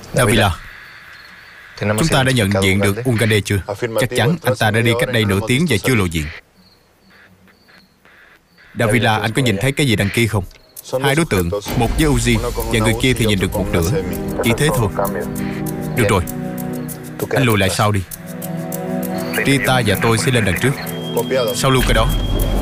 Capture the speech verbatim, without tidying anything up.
Davila, chúng ta đã nhận diện được Ungade chưa? Chắc chắn anh ta đã đi cách đây nửa tiếng và chưa lộ diện. Davila, anh có nhìn thấy cái gì đăng ký không? Hai đối tượng, một với Uzi và người kia thì nhìn được một nửa. Chỉ thế thôi. Được rồi, anh lùi lại sau đi. Rita và tôi sẽ lên đằng trước, sau luôn cái đó.